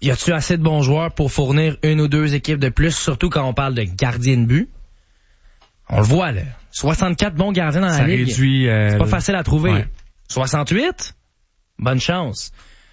y a-tu assez de bons joueurs pour fournir une ou deux équipes de plus, surtout quand on parle de gardien de but? On le voit, là. 64 bons gardiens dans la ligue. Réduit, c'est pas facile à trouver. Ouais. 68? Bonne chance.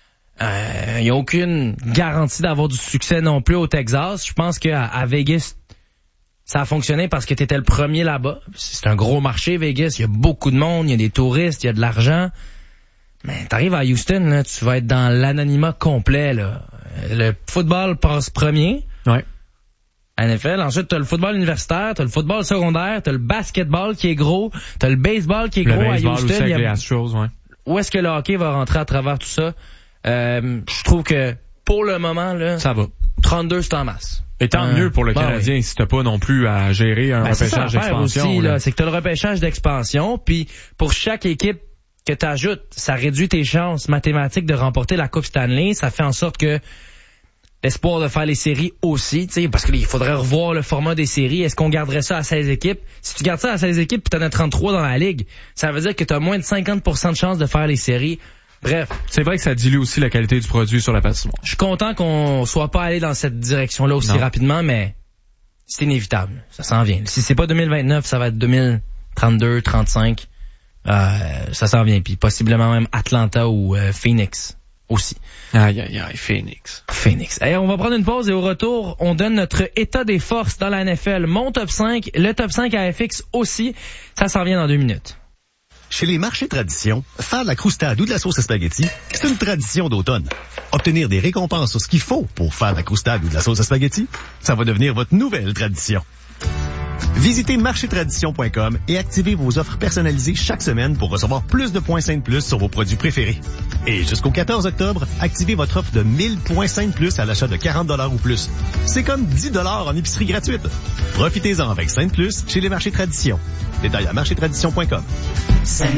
Il y a aucune garantie d'avoir du succès non plus au Texas. Je pense qu'à Vegas, ça a fonctionné parce que t'étais le premier là-bas. C'est un gros marché, Vegas. Il y a beaucoup de monde, il y a des touristes, il y a de l'argent. Mais t'arrives à Houston, là, tu vas être dans l'anonymat complet, là. Le football passe premier. Ouais. À NFL, ensuite t'as le football universitaire, t'as le football secondaire, t'as le basketball qui est gros, t'as le baseball qui est gros à Houston. Aussi avec les Astros, ouais. Où est-ce que le hockey va rentrer à travers tout ça? Je trouve que pour le moment, là, ça va. 32, c'est en masse. Et tant mieux pour le Canadien, oui. si t'as pas non plus à gérer un repêchage d'expansion. Aussi, là, c'est que t'as le repêchage d'expansion, puis pour chaque équipe que t'ajoutes, ça réduit tes chances mathématiques de remporter la Coupe Stanley. Ça fait en sorte que l'espoir de faire les séries aussi, tu sais, parce qu'il faudrait revoir le format des séries. Est-ce qu'on garderait ça à 16 équipes? Si tu gardes ça à 16 équipes puis t'en as 33 dans la ligue, ça veut dire que t'as moins de 50% de chances de faire les séries. Bref. C'est vrai que ça dilue aussi la qualité du produit sur la patinoire. Je suis content qu'on soit pas allé dans cette direction-là aussi rapidement, mais c'est inévitable. Ça s'en vient. Si c'est pas 2029, ça va être 2032, 35. Ça s'en vient. Puis possiblement même Atlanta ou Phoenix aussi. Aïe, Phoenix. Hey, on va prendre une pause et au retour, on donne notre état des forces dans la NFL. Mon top 5, le top 5 à FX aussi. Ça s'en vient dans 2 minutes. Chez les marchés tradition, faire de la croustade ou de la sauce à spaghetti, c'est une tradition d'automne. Obtenir des récompenses sur ce qu'il faut pour faire de la croustade ou de la sauce à spaghetti, ça va devenir votre nouvelle tradition. Visitez marchetradition.com et activez vos offres personnalisées chaque semaine pour recevoir plus de points Sainte Plus sur vos produits préférés. Et jusqu'au 14 octobre, activez votre offre de 1000 points Sainte Plus à l'achat de 40$ ou plus. C'est comme 10$ en épicerie gratuite. Profitez-en avec Sainte Plus chez les marchés tradition. Détails à marchetradition.com.